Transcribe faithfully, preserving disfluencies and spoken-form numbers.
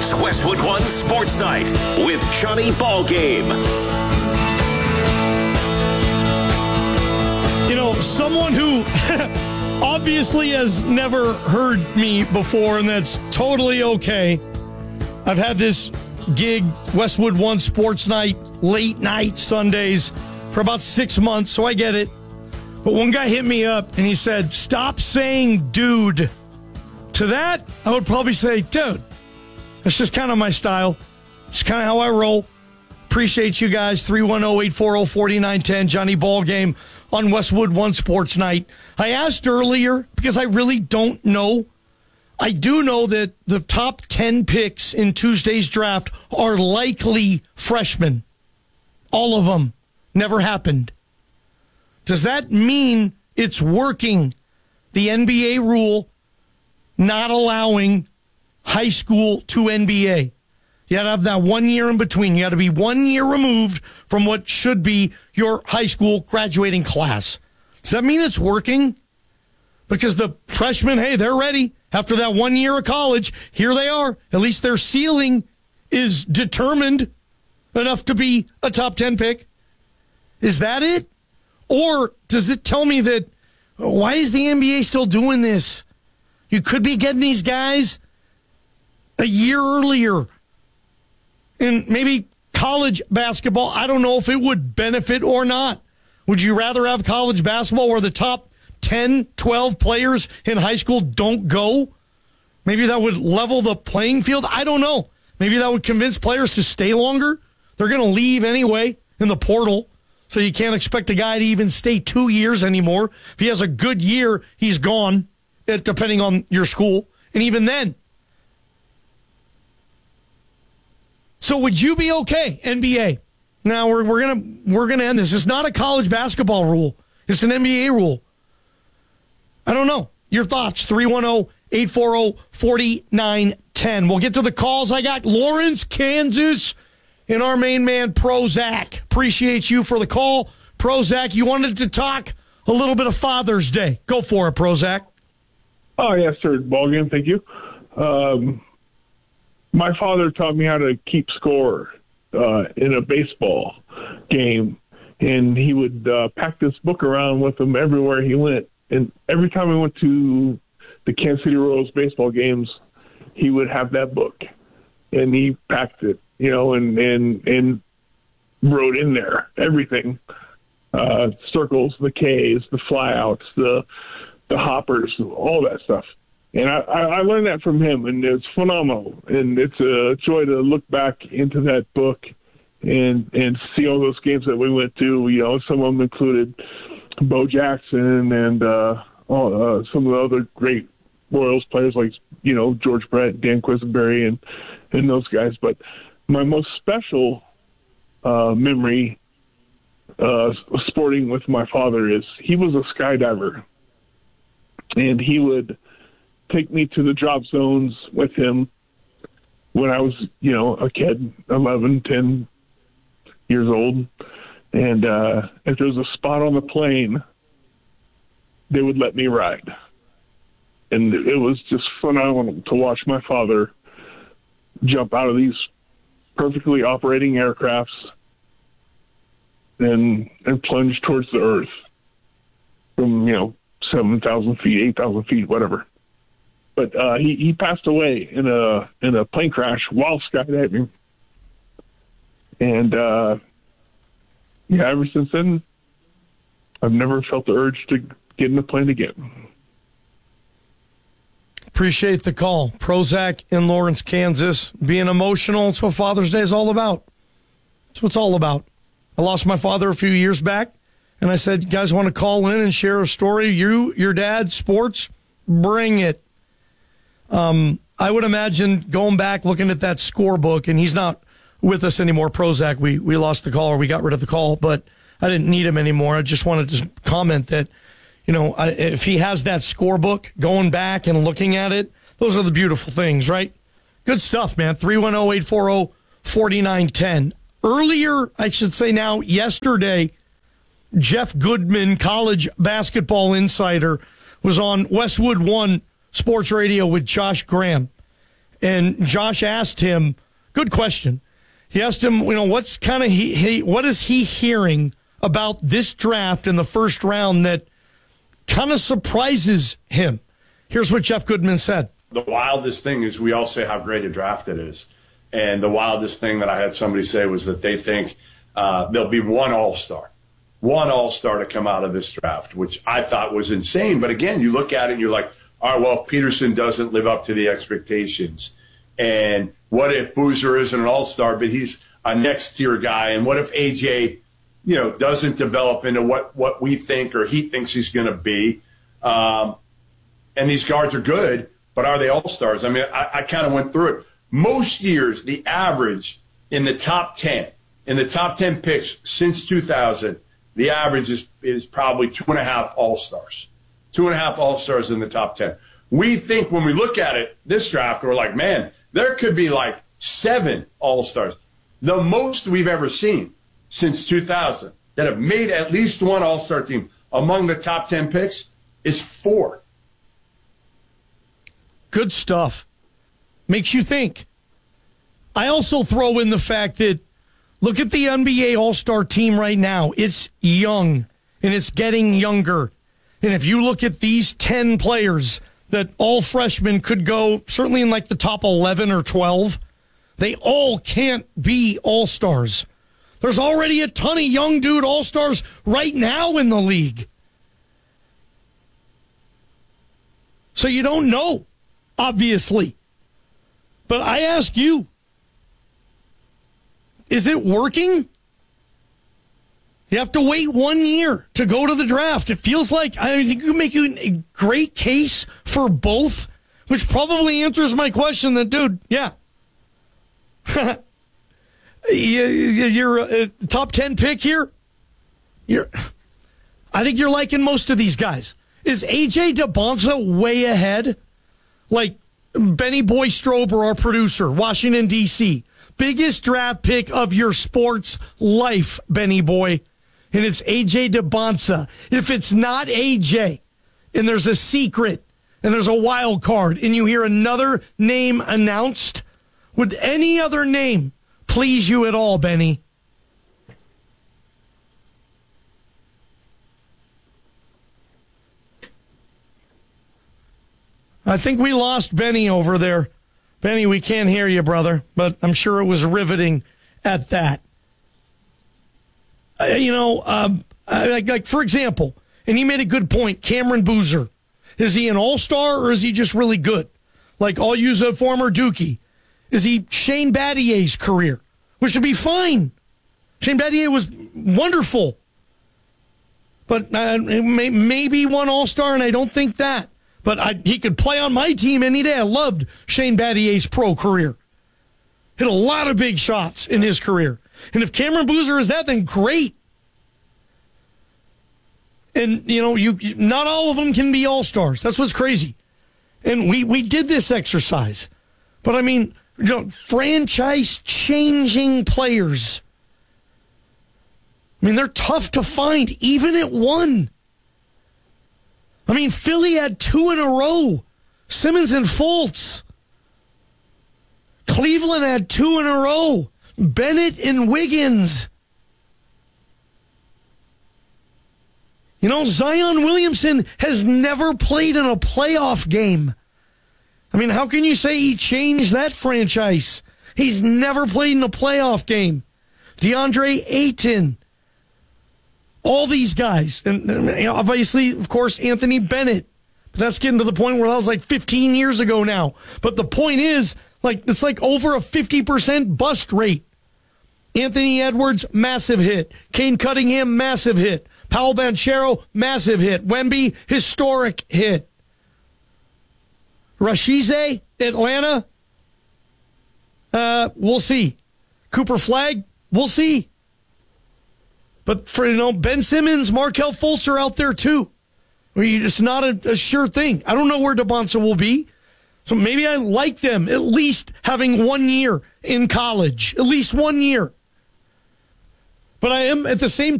It's Westwood One Sports Night with Johnny Ballgame. You know, someone who obviously has never heard me before, and that's totally okay. I've had this gig, Westwood One Sports Night, late night Sundays, for about six months, so I get it. But one guy hit me up, and he said, stop saying dude. To that, I would probably say, dude. That's just kind of my style. It's kind of how I roll. Appreciate you guys. three one zero, eight four zero, four nine one zero. Johnny Ballgame on Westwood One Sports Night. I asked earlier because I really don't know. I do know that the top ten picks in Tuesday's draft are likely freshmen. All of them. Never happened. Does that mean it's working? The N B A rule not allowing high school to N B A. You got to have that one year in between. You got to be one year removed from what should be your high school graduating class. Does that mean it's working? Because the freshmen, hey, they're ready. After that one year of college, here they are. At least their ceiling is determined enough to be a top ten pick. Is that it? Or does it tell me that, why is the N B A still doing this? You could be getting these guys a year earlier. And maybe college basketball, I don't know if it would benefit or not. Would you rather have college basketball where the top ten, twelve players in high school don't go? Maybe that would level the playing field. I don't know. Maybe that would convince players to stay longer. They're going to leave anyway in the portal. So you can't expect a guy to even stay two years anymore. If he has a good year, he's gone, depending on your school. And even then. So would you be okay, N B A? Now we're we're gonna we're gonna end this. It's not a college basketball rule. It's an N B A rule. I don't know. Your thoughts, three one zero, eight four zero, four nine one zero. We'll get to the calls. I got Lawrence, Kansas, and our main man, Prozac. Appreciate you for the call. Prozac, you wanted to talk a little bit of Father's Day. Go for it, Prozac. Oh, yes, sir. Ballgame, thank you. Um, my father taught me how to keep score uh, in a baseball game, and he would uh, pack this book around with him everywhere he went. And every time we went to the Kansas City Royals baseball games, he would have that book, and he packed it, you know, and and, and wrote in there everything, uh, circles, the Ks, the flyouts, the the hoppers, all that stuff. And I, I learned that from him, and it's phenomenal. And it's a joy to look back into that book and and see all those games that we went to. You know, some of them included Bo Jackson and uh, all, uh, some of the other great Royals players like, you know, George Brett, Dan Quisenberry, and, and those guys. But my most special uh, memory uh, sporting with my father is he was a skydiver. And he would take me to the drop zones with him when I was, you know, a kid, eleven, ten years old. And uh, if there was a spot on the plane, they would let me ride. And it was just phenomenal to watch my father jump out of these perfectly operating aircrafts and and plunge towards the earth from, you know, seven thousand feet, eight thousand feet, whatever. But uh, he, he passed away in a in a plane crash while skydiving. And, uh, yeah, ever since then, I've never felt the urge to get in a plane again. Appreciate the call. Prozac in Lawrence, Kansas. Being emotional, it's what Father's Day is all about. It's what it's all about. I lost my father a few years back. And I said, you guys want to call in and share a story? You, your dad, sports, bring it. Um, I would imagine going back, looking at that scorebook, and he's not with us anymore, Prozac. We we lost the call, or we got rid of the call, but I didn't need him anymore. I just wanted to comment that, you know, I, if he has that scorebook, going back and looking at it, those are the beautiful things, right? Good stuff, man. three one zero, eight four zero, four nine one zero. Earlier, I should say now, yesterday, Jeff Goodman, college basketball insider, was on Westwood One Sports Radio with Josh Graham. And Josh asked him, good question. He asked him, you know, what's kind of he, he what is he hearing about this draft in the first round that kind of surprises him? Here's what Jeff Goodman said. The wildest thing is we all say how great a draft it is. And the wildest thing that I had somebody say was that they think uh, there'll be one all-star, one all-star to come out of this draft, which I thought was insane. But again, you look at it and you're like, all right, well, Peterson doesn't live up to the expectations. And what if Boozer isn't an all-star, but he's a next-tier guy? And what if A J, you know, doesn't develop into what, what we think or he thinks he's going to be? Um, and these guards are good, but are they all-stars? I mean, I, I kind of went through it. Most years, the average in the top ten, in the top ten picks since two thousand, the average is, is probably two and a half all-stars. Two and a half all-stars in the top ten. We think when we look at it, this draft, we're like, man, there could be like seven all-stars. The most we've ever seen since two thousand that have made at least one all-star team among the top ten picks is four. Good stuff. Makes you think. I also throw in the fact that look at the N B A All-Star team right now. It's young, and it's getting younger. And if you look at these ten players that all freshmen could go, certainly in like the top eleven or twelve, they all can't be all-stars. There's already a ton of young dude all-stars right now in the league. So you don't know, obviously. But I ask you, is it working? You have to wait one year to go to the draft. It feels like I think you can make a great case for both, which probably answers my question that, dude, yeah. You're a top ten pick here. You're, I think you're liking most of these guys. Is A J DeBonsa way ahead? Like Benny Boy Strober, our producer, Washington, D C Biggest draft pick of your sports life, Benny Boy. And it's A J DeBonsa. If it's not A J, and there's a secret, and there's a wild card, and you hear another name announced, would any other name please you at all, Benny? I think we lost Benny over there. Benny, we can't hear you, brother, but I'm sure it was riveting at that. Uh, you know, um, like, like, for example, and he made a good point, Cameron Boozer. Is he an all-star or is he just really good? Like, I'll use a former Dookie. Is he Shane Battier's career? Which would be fine. Shane Battier was wonderful. But uh, may, maybe one all-star, and I don't think that. But I, he could play on my team any day. I loved Shane Battier's pro career. Hit a lot of big shots in his career. And if Cameron Boozer is that, then great. And, you know, you not all of them can be all-stars. That's what's crazy. And we, we did this exercise. But, I mean, you know, franchise-changing players. I mean, they're tough to find, even at one. I mean, Philly had two in a row. Simmons and Fultz. Cleveland had two in a row. Bennett and Wiggins. You know, Zion Williamson has never played in a playoff game. I mean, how can you say he changed that franchise? He's never played in a playoff game. DeAndre Ayton. All these guys. And obviously, of course, Anthony Bennett. But that's getting to the point where that was like fifteen years ago now. But the point is, like, it's like over a fifty percent bust rate. Anthony Edwards, massive hit. Kane Cunningham, massive hit. Paolo Banchero, massive hit. Wemby, historic hit. Rashize, Atlanta, uh, we'll see. Cooper Flagg, we'll see. But for, you know, Ben Simmons, Markelle Fultz are out there too. I mean, it's not a, a sure thing. I don't know where DeBonsa will be. So maybe I like them at least having one year in college. At least one year. But I am at the same